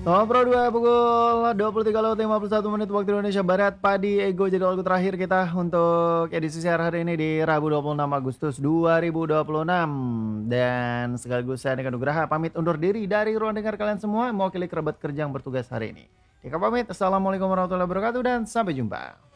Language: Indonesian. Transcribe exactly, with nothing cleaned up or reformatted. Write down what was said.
Ngobrol dua pukul dua puluh tiga lewat lima puluh satu menit waktu Indonesia Barat. Padi Ego jadi lagu terakhir kita untuk edisi siar hari ini di Rabu dua puluh enam Agustus dua ribu dua puluh enam. Dan sekaligus saya dengan Nugraha pamit undur diri dari ruang dengar kalian semua. Mewakili kerabat kerja yang bertugas hari ini. Eka pamit. Assalamualaikum warahmatullahi wabarakatuh dan sampai jumpa.